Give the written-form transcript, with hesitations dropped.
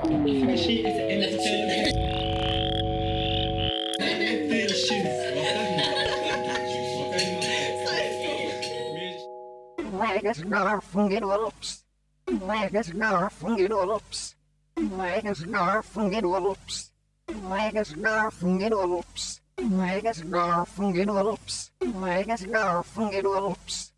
Fishy is entertainment. Legas garfungidops. Legas garfungidops. Legas garfungidops. Legas garfungidops. Legas garfungidops. Legas garfungidops.